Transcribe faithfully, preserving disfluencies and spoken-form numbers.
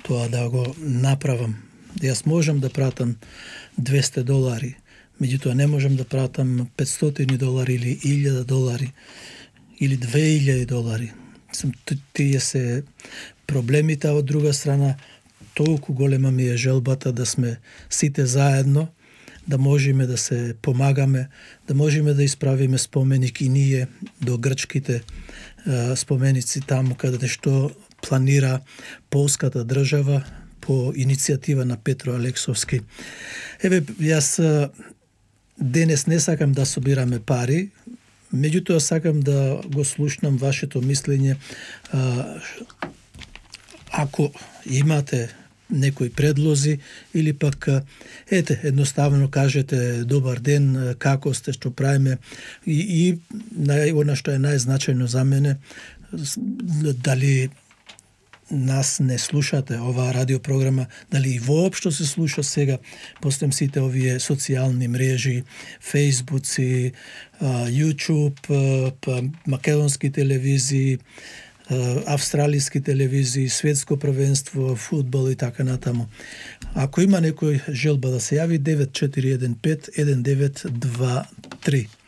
тоа да го направам. Јас можам да пратам двесте долари, меѓутоа не можам да пратам петстотини долари или илјада долари или две илјади долари. Тие се проблемите, а од друга страна толку голема ми е желбата да сме сите заедно, да можеме да се помагаме, да можеме да исправиме споменик и ние до грчките е, споменици таму каде што планира полската држава по иницијатива на Петро Алексовски. Еве, јас денес не сакам да собираме пари, меѓутоа сакам да го слушнам вашето мислење. Ако имате некои предлози или пак ете едноставно кажете добар ден, како сте, што правиме, и, и она што е најзначајно за мене, дали нас не слушате оваа радиопрограма, дали и воопшто се слуша сега постем сите овие социјални мрежи, Фејсбуци, Јутуб, македонски телевизии, австралиски телевизии, светско првенство, фудбал и така натаму. Ако има некој желба да се јави, девет четири еден пет еден девет два три.